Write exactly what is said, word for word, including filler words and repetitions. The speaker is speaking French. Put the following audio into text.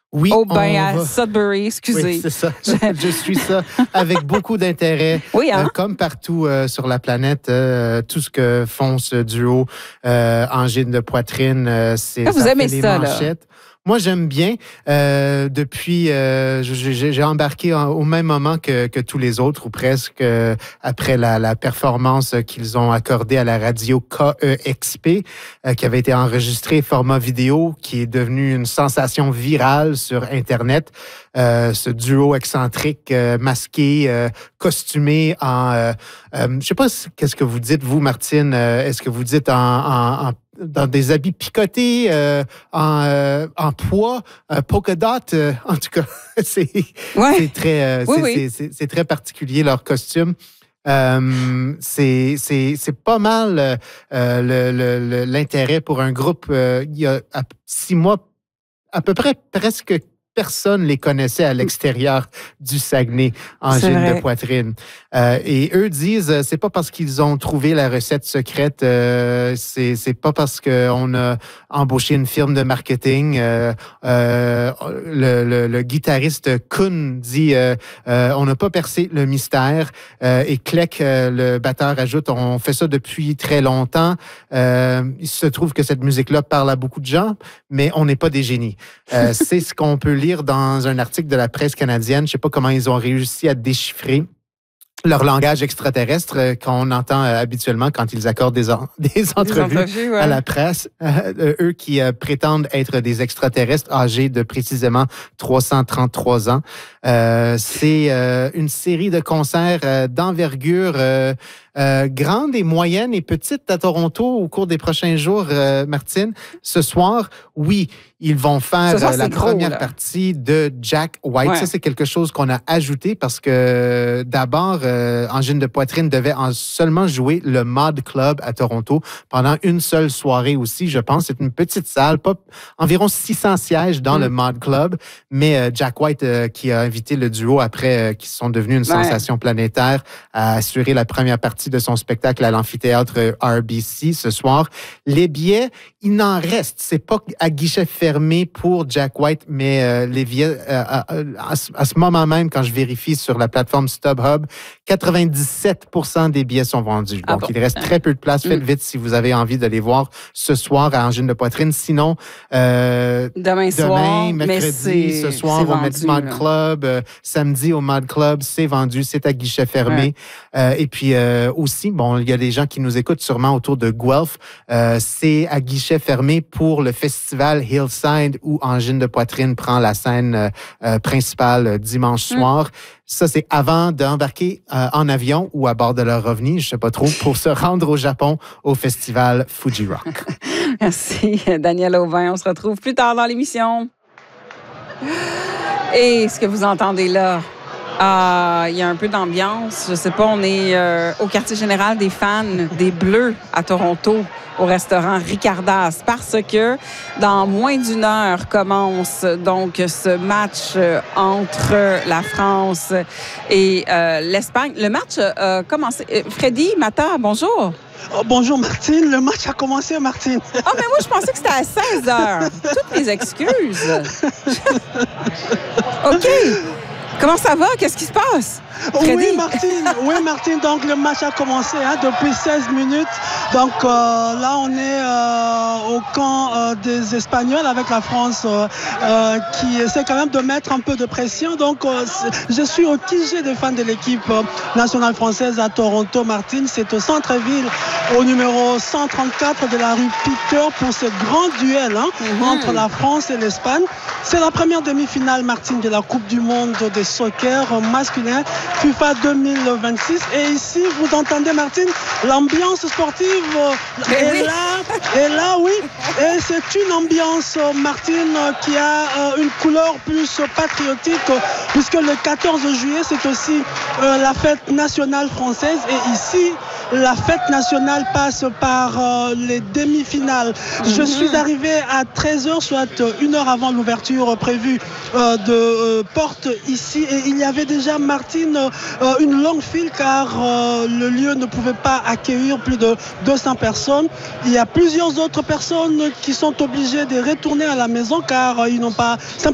Oui, oh, ben, on à va... Sudbury, excusez. Oui, c'est ça. Je suis ça avec beaucoup d'intérêt. Oui, hein? Euh, comme partout euh, sur la planète, euh, tout ce que font ce duo, euh, angine de poitrine, euh, c'est ah, vous ça aimez fait les ça, manchettes. Là. Moi, j'aime bien. Euh, depuis, euh, j'ai, j'ai embarqué en, au même moment que, que tous les autres, ou presque, euh, après la, la performance qu'ils ont accordée à la radio K E X P, euh, qui avait été enregistrée format vidéo, qui est devenu une sensation virale sur Internet. Euh, ce duo excentrique, euh, masqué, euh, costumé en... Euh, euh, je ne sais pas qu'est-ce que vous dites, vous, Martine. Euh, est-ce que vous dites en... en, en dans des habits picotés, euh, en, euh, en poids, euh, polka dot, euh, en tout cas, c'est, ouais. c'est, très, euh, oui, c'est, oui. c'est, c'est, c'est très particulier, leur costume. Euh, c'est, c'est, c'est pas mal euh, le, le, le, l'intérêt pour un groupe. Euh, il y a à, six mois, à peu près presque personne les connaissait à l'extérieur du Saguenay, angine de poitrine. Euh, et eux disent, euh, c'est pas parce qu'ils ont trouvé la recette secrète, euh, c'est, c'est pas parce qu'on a embauché une firme de marketing. Euh, euh, le, le, le guitariste Kun dit, euh, euh, on n'a pas percé le mystère. Euh, et Kleck, euh, le batteur, ajoute, on fait ça depuis très longtemps. Euh, il se trouve que cette musique-là parle à beaucoup de gens, mais on n'est pas des génies. Euh, c'est ce qu'on peut lire dans un article de la presse canadienne. Je ne sais pas comment ils ont réussi à déchiffrer leur langage extraterrestre euh, qu'on entend euh, habituellement quand ils accordent des, en, des entrevues, des entrevues ouais. à la presse. Euh, eux qui euh, prétendent être des extraterrestres âgés de précisément trois cent trente-trois ans. Euh, c'est euh, une série de concerts euh, d'envergure euh, euh, grande et moyenne et petite à Toronto au cours des prochains jours, euh, Martine. Ce soir, oui, ils vont faire soir, la gros, première là. partie de Jack White. Ouais. Ça, c'est quelque chose qu'on a ajouté parce que d'abord, euh, Angine de poitrine devait en seulement jouer le Mod Club à Toronto pendant une seule soirée aussi, je pense. C'est une petite salle, pas, environ six cents sièges dans mm. le Mod Club, mais euh, Jack White, euh, qui a invité le duo après, euh, qui sont devenus une ouais. sensation planétaire, a assuré la première partie de son spectacle à l'amphithéâtre R B C ce soir. Les billets, il n'en reste. C'est pas à guichet fermé pour Jack White, mais euh, les billets, euh, à, à, à ce moment même, quand je vérifie sur la plateforme StubHub, quatre-vingt-dix-sept pour cent des billets sont vendus. Ah Donc, bon? il reste très peu de place. Faites mm. vite si vous avez envie de les voir ce soir à Angine de poitrine. Sinon, euh, demain, demain soir, mercredi, ce soir, au Mod Club, euh, samedi au Mod Club, c'est vendu, c'est à guichet fermé. Ouais. Euh, et puis euh, aussi, bon, il y a des gens qui nous écoutent sûrement autour de Guelph. Euh, c'est à guichet fermé pour le festival Hillside où Angine de poitrine prend la scène euh, principale euh, dimanche soir. Mm. Ça, c'est avant d'embarquer euh, en avion ou à bord de leur ovni, je ne sais pas trop, pour se rendre au Japon au festival Fuji Rock. Merci, Daniel Auvin. On se retrouve plus tard dans l'émission. Et ce que vous entendez là, ah, il y a un peu d'ambiance. Je ne sais pas, on est euh, au quartier général des fans des Bleus à Toronto, au restaurant Ricardas, parce que dans moins d'une heure commence donc ce match entre la France et euh, l'Espagne. Le match a commencé. Freddy Mata, bonjour. Oh, bonjour Martine, le match a commencé Martine. Ah oh, mais moi je pensais que c'était à seize heures. Toutes mes excuses. OK. Comment ça va? Qu'est-ce qui se passe? Freddy? Oui, Martine. Oui, Martine. Donc, le match a commencé hein, depuis seize minutes. Donc, euh, là, on est euh, au camp euh, des Espagnols avec la France euh, euh, qui essaie quand même de mettre un peu de pression. Donc, euh, je suis au Q G des fans de l'équipe euh, nationale française à Toronto, Martine. C'est au centre-ville, au numéro cent trente-quatre de la rue Peter pour ce grand duel hein, mm-hmm. entre la France et l'Espagne. C'est la première demi-finale, Martine, de la Coupe du monde de soccer masculin FIFA deux mille vingt-six. Et ici, vous entendez, Martine, l'ambiance sportive euh, est oui. là. Et là, oui. Et c'est une ambiance, euh, Martine, euh, qui a euh, une couleur plus patriotique, euh, puisque le quatorze juillet, c'est aussi euh, la fête nationale française. Et ici, la fête nationale passe par euh, les demi-finales. Mm-hmm. Je suis arrivé à treize heures, soit une heure avant l'ouverture prévue euh, de euh, porte ici. Et il y avait déjà, Martine, euh, une longue file car euh, le lieu ne pouvait pas accueillir plus de deux cents personnes. Il y a plusieurs autres personnes qui sont obligées de retourner à la maison car euh, ils n'ont pas simplement